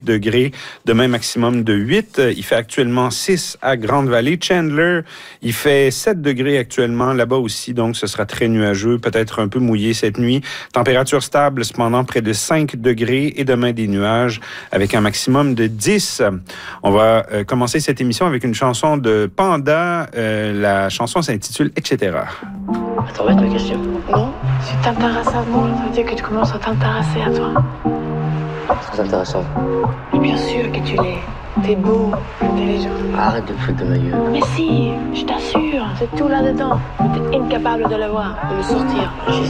degrés. Demain, maximum de 8. Il fait actuellement 6 à Grande-Vallée. Chandler, il fait 7 degrés actuellement. Là-bas aussi, donc, ce sera très nuageux, peut-être un peu mouillé cette nuit. Température stable, cependant, près de 5 degrés. Et demain, des nuages avec un maximum de 10. On va commencer cette émission avec une chanson de Panda. La chanson s'intitule « Etc. » Ça va être la question. Non, si tu t'intéresses à moi, ça veut dire que tu commences à t'intéresser à toi. Très intéressant. Mais bien sûr que tu l'es. T'es beau, intelligent. Arrête de te foutre de ma gueule. Mais si, je t'assure, c'est tout là-dedans. Mais t'es incapable de le voir, de le sortir.